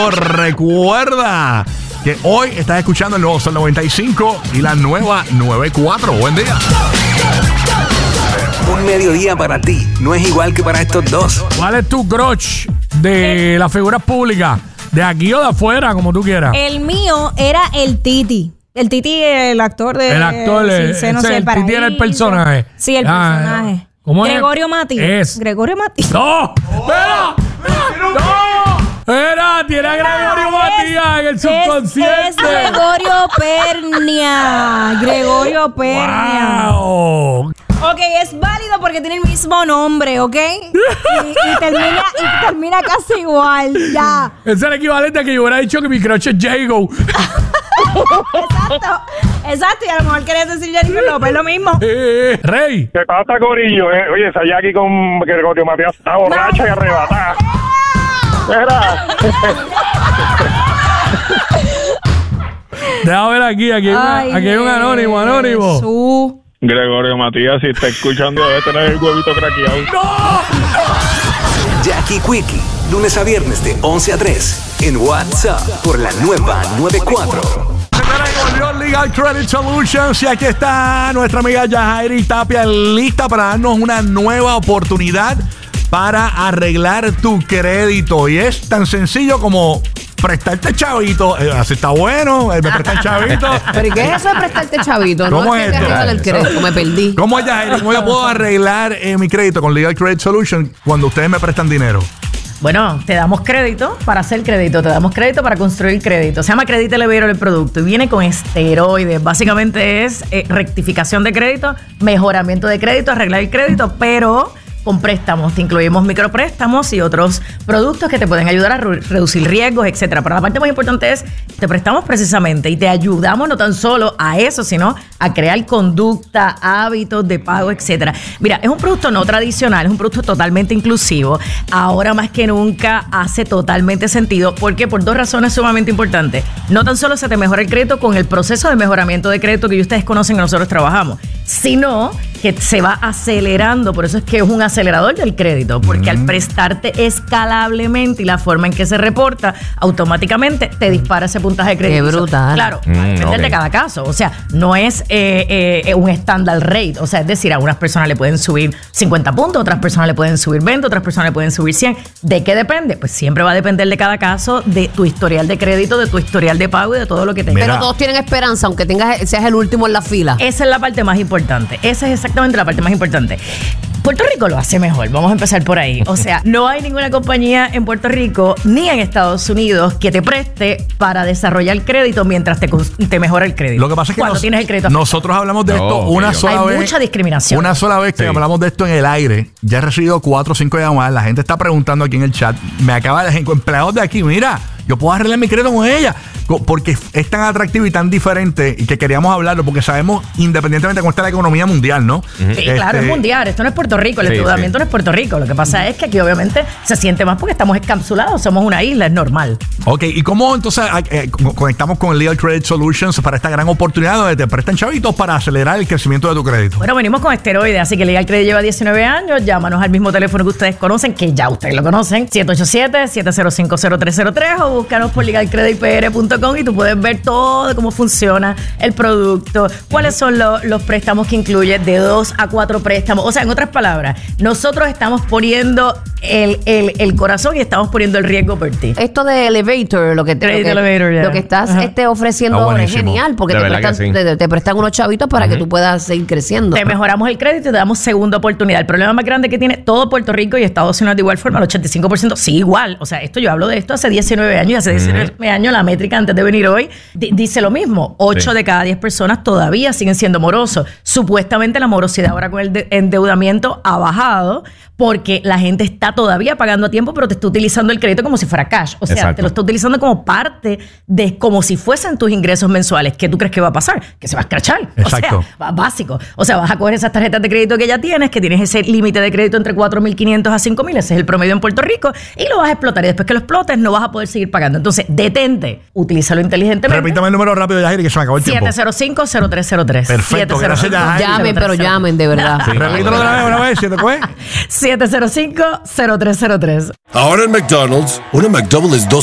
Rico. Recuerda que hoy estás escuchando el nuevo Sol 95 y la nueva 94. Buen día. Un mediodía para ti no es igual que para estos dos. ¿Cuál es tu crush de las figuras públicas? ¿De aquí o de afuera, como tú quieras? El mío era el Titi. El Titi, el actor de... El actor, el Titi era el personaje. Sí, el personaje. ¿Cómo es? Gregorio Mati. Gregorio Mati. ¡No! ¡Espera! ¡No! Era, tiene a Gregorio Matías en el subconsciente. Es Gregorio Pernia. Gregorio Pernia. ¡Wow! Ok, es válido porque tiene el mismo nombre, ¿ok? Y termina casi igual, ya. Es el equivalente a que yo hubiera dicho que mi crush es Jago. Exacto, y a lo mejor querías decir Jennifer López, lo mismo. Rey. ¿Qué pasa, corillo? Oye, esa Jackie con Gregorio Matías está borracha y arrebatada. Era. Déjame ver aquí hay un anónimo. Jesús. Gregorio Matías, si está escuchando, debe tener el huevito craqueado. ¡No! Jackie Quickie, lunes a viernes de 11 a 3 en WhatsApp por la nueva 94. Volvió Legal Credit Solutions y aquí está nuestra amiga Yajairi Tapia lista para darnos una nueva oportunidad para arreglar tu crédito. Y es tan sencillo como prestarte chavito. Así está bueno, me prestan chavito. ¿Pero y qué es eso de prestarte chavito? ¿Cómo No es es que esto? arreglar el crédito, me perdí. ¿Cómo es, Yajairi? ¿Cómo yo puedo arreglar mi crédito con Legal Credit Solutions cuando ustedes me prestan dinero? Bueno, te damos crédito para hacer crédito, te damos crédito para construir crédito. Se llama Credit Elevator el producto y viene con esteroides. Básicamente es rectificación de crédito, mejoramiento de crédito, arreglar el crédito, pero con préstamos. Te incluimos micropréstamos y otros productos que te pueden ayudar a reducir riesgos, etcétera. Pero la parte más importante es, te prestamos precisamente y te ayudamos no tan solo a eso, sino a crear conducta, hábitos de pago, etcétera. Mira, es un producto no tradicional, es un producto totalmente inclusivo. Ahora más que nunca hace totalmente sentido. ¿Por qué? Por dos razones sumamente importantes. No tan solo se te mejora el crédito con el proceso de mejoramiento de crédito que ustedes conocen que nosotros trabajamos, sino que se va acelerando. Por eso es que es un acelerador del crédito, porque al prestarte escalablemente y la forma en que se reporta, automáticamente te dispara ese puntaje de crédito. Qué brutal. Claro, va a depender de cada caso. O sea, no es un estándar rate. O sea, es decir, a unas personas le pueden subir 50 puntos, a otras personas le pueden subir 20, otras personas le pueden subir 100. ¿De qué depende? Pues siempre va a depender de cada caso, de tu historial de crédito, de tu historial de pago y de todo lo que tengas. Pero todos tienen esperanza, aunque seas el último en la fila. Esa es la parte más importante. Esa es exactamente la parte más importante. Puerto Rico lo hace mejor, vamos a empezar por ahí. O sea, no hay ninguna compañía en Puerto Rico ni en Estados Unidos que te preste para desarrollar crédito mientras te mejora el crédito. Lo que pasa es que cuando tienes el crédito nosotros hablamos de esto una sola vez. Hay mucha discriminación. Una sola vez que hablamos de esto en el aire. Ya he recibido 4 o 5 llamadas. La gente está preguntando aquí en el chat. Me acaba de empleados de aquí. Mira, yo puedo arreglar mi crédito con ella. Porque es tan atractivo y tan diferente y que queríamos hablarlo porque sabemos, independientemente de cómo está la economía mundial, ¿no? Sí, claro, es mundial. Esto no es Puerto Rico. El endeudamiento no es Puerto Rico. Lo que pasa es que aquí obviamente se siente más porque estamos encapsulados. Somos una isla, es normal. Ok, ¿y cómo entonces conectamos con Legal Credit Solutions para esta gran oportunidad donde te prestan chavitos para acelerar el crecimiento de tu crédito? Bueno, venimos con esteroides, así que Legal Credit lleva 19 años. Llámanos al mismo teléfono que ustedes conocen, que ya ustedes lo conocen, 787-705-0303 o búscanos por legalcreditpr.com y tú puedes ver todo cómo funciona el producto, cuáles son los préstamos que incluye, de 2 a 4 préstamos. O sea, en otras palabras, nosotros estamos poniendo el corazón y estamos poniendo el riesgo por ti. Esto de Elevator, lo que estás ofreciendo ahora es genial, porque te prestan unos chavitos para que tú puedas seguir creciendo. Te mejoramos el crédito y te damos segunda oportunidad. El problema más grande que tiene todo Puerto Rico y Estados Unidos de igual forma, el 85%, sí, igual. O sea, esto yo hablo de esto hace 19 años y hace 19 años la métrica antes de venir hoy dice lo mismo. 8 de cada 10 personas todavía siguen siendo morosos. Supuestamente la morosidad ahora con el endeudamiento ha bajado porque la gente está todavía pagando a tiempo, pero te está utilizando el crédito como si fuera cash. O sea, te lo está utilizando como parte de como si fuesen tus ingresos mensuales. ¿Qué tú crees que va a pasar? Que se va a escrachar. Exacto. O sea, básico. O sea, vas a coger esas tarjetas de crédito que ya tienes, que tienes ese límite de crédito entre 4.500 a 5.000, ese es el promedio en Puerto Rico, y lo vas a explotar. Y después que lo explotes, no vas a poder seguir pagando. Entonces, detente. Utilízalo inteligentemente. Repítame el número rápido, Yajairi, que se me acabó el tiempo. 705-0303. Perfecto, gracias, Yajairi. Llamen, pero llamen, de verdad. Sí. Repítelo otra vez, una vez, ¿705? 705-0303. Ahora en McDonald's, una McDouble es $2